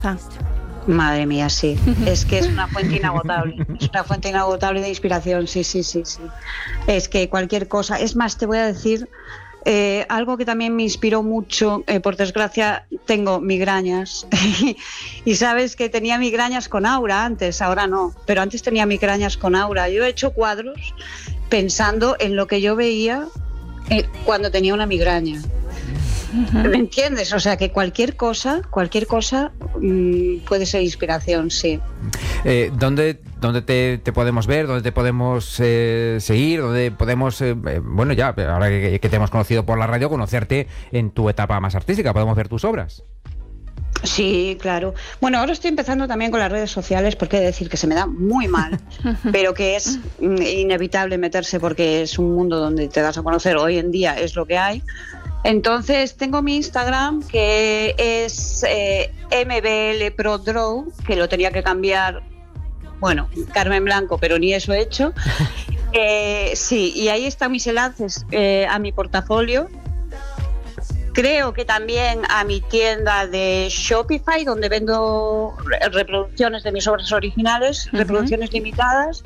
Madre mía, sí. Es que es una fuente inagotable. Es una fuente inagotable de inspiración, sí. Es que cualquier cosa. Es más, te voy a decir algo que también me inspiró mucho. Por desgracia, tengo migrañas. Y sabes que tenía migrañas con aura antes, ahora no. Pero antes tenía migrañas con aura. Yo he hecho cuadros pensando en lo que yo veía cuando tenía una migraña. ¿Me entiendes? O sea que cualquier cosa puede ser inspiración, sí. ¿Dónde te podemos ver? ¿Dónde te podemos seguir? ¿Dónde podemos, bueno, ya, ahora que te hemos conocido por la radio, conocerte en tu etapa más artística? ¿Podemos ver tus obras? Sí, claro. Bueno, ahora estoy empezando también con las redes sociales porque he de decir que se me da muy mal, pero que es inevitable meterse porque es un mundo donde te das a conocer. Hoy en día es lo que hay. Entonces tengo mi Instagram que es MBL Pro Draw, que lo tenía que cambiar, bueno, Carmen Blanco, pero ni eso he hecho. Sí, y ahí están mis enlaces a mi portafolio. Creo que también a mi tienda de Shopify, donde vendo reproducciones de mis obras originales, reproducciones limitadas.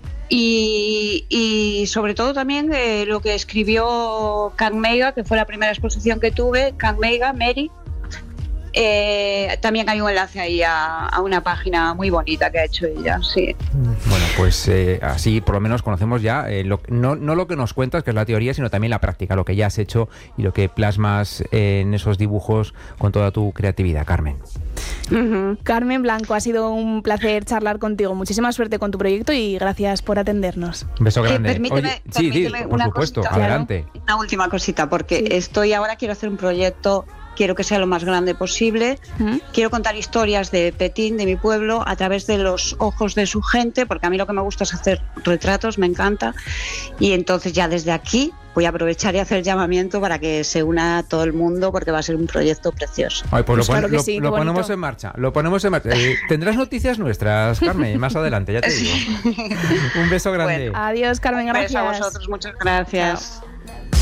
Y sobre todo también lo que escribió Can Meiga, que fue la primera exposición que tuve, Can Meiga, Mary. También hay un enlace ahí a una página muy bonita que ha hecho ella, sí. Bueno, pues así por lo menos conocemos ya no lo que nos cuentas, que es la teoría, sino también la práctica, lo que ya has hecho y lo que plasmas en esos dibujos con toda tu creatividad, Carmen. Carmen Blanco, ha sido un placer charlar contigo. Muchísima suerte con tu proyecto y gracias por atendernos. Un beso grande. Permíteme por supuesto, cosita, adelante. Una última cosita, porque quiero hacer un proyecto. Quiero que sea lo más grande posible. Quiero contar historias de Petín, de mi pueblo, a través de los ojos de su gente, porque a mí lo que me gusta es hacer retratos, me encanta. Y entonces ya desde aquí voy a aprovechar y hacer el llamamiento para que se una todo el mundo, porque va a ser un proyecto precioso. Ay, pues lo ponemos en marcha. Tendrás noticias nuestras, Carmen, más adelante, ya te digo. Un beso grande. Bueno, adiós, Carmen, gracias. Un beso a vosotros, muchas gracias. Chao.